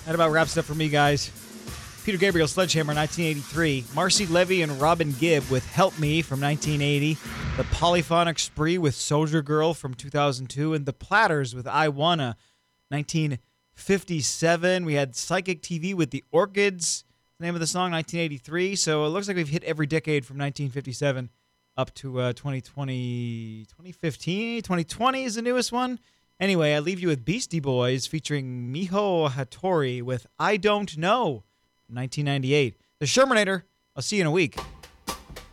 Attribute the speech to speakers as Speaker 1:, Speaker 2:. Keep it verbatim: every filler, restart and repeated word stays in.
Speaker 1: That about wraps it up for me, guys. Peter Gabriel, Sledgehammer, nineteen eighty-three. Marcy Levy and Robin Gibb with Help Me from nineteen eighty. The Polyphonic Spree with Soldier Girl from two thousand two. And The Platters with I Wanna, nineteen fifty-seven. We had Psychic T V with The Orchids, the name of the song, nineteen eighty-three. So it looks like we've hit every decade from nineteen fifty-seven up to uh, twenty twenty, twenty fifteen. twenty twenty is the newest one. Anyway, I leave you with Beastie Boys featuring Miho Hattori with I Don't Know, nineteen ninety-eight. The Shermanator. I'll see you in a week.